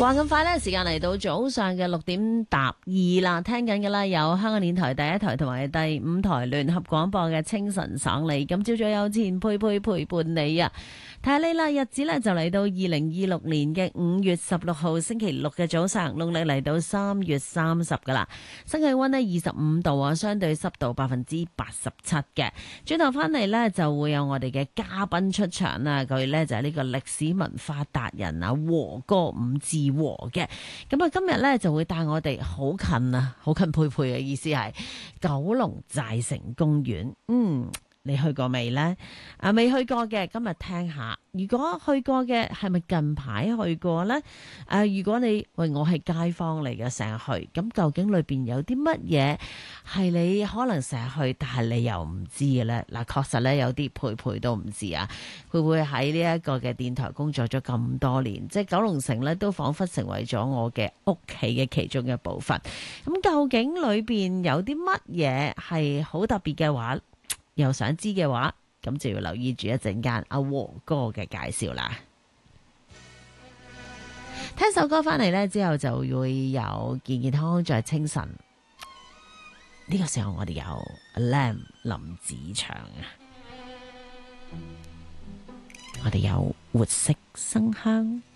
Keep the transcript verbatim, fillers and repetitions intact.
話咁快呢，時間嚟到早上嘅六點踏二啦，聽緊嘅啦有香港電台第一台同埋第五台聯合廣播嘅清晨爽利，咁朝早有前佩佩陪伴你啊！睇下你啦，日子呢就嚟到二零二六年嘅五月十六號星期六嘅早上，農曆嚟到三月三十噶啦，新氣溫呢二十五度啊，相對濕度百分之八十七嘅。轉頭翻嚟呢，就會有我哋嘅嘉賓出場啦，佢呢就係呢個歷史文化達人啊，和哥伍志和嘅。咁啊，今日呢就會帶我哋好近啊，好近佩佩嘅意思係九龍寨城公園。嗯。你去過未呢？啊，未去過嘅，今日聽下。如果去過嘅，係咪近排去過呢？啊，如果你喂我係街坊嚟嘅，成日去，咁究竟裏邊有啲乜嘢係你可能成日去，但係你又唔知嘅呢？嗱，確實呢，有啲佩佩都唔知啊。會唔會喺呢一個嘅電台工作咗咁多年，即係九龍城呢，都彷彿成為咗我嘅屋企嘅其中一部分。咁究竟裏邊有啲乜嘢係好特別嘅話？又想知嘅話，咁就要留意住一陣間阿和哥嘅介紹啦。聽首歌翻嚟呢之後，就會有健健康康在清晨。呢個時候我哋有阿 Lam 林子祥啊，我哋有活色生香。